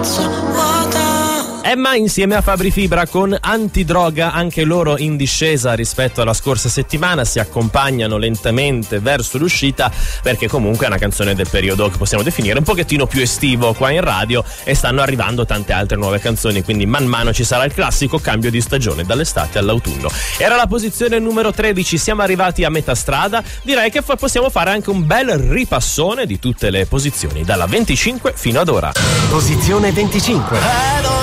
Emma insieme a Fabri Fibra con Antidroga, anche loro in discesa rispetto alla scorsa settimana, si accompagnano lentamente verso l'uscita, perché comunque è una canzone del periodo che possiamo definire un pochettino più estivo qua in radio, e stanno arrivando tante altre nuove canzoni, quindi man mano ci sarà il classico cambio di stagione dall'estate all'autunno. Era la posizione numero 13, siamo arrivati a metà strada, direi che possiamo fare anche un bel ripassone di tutte le posizioni dalla 25 fino ad ora. Posizione 25.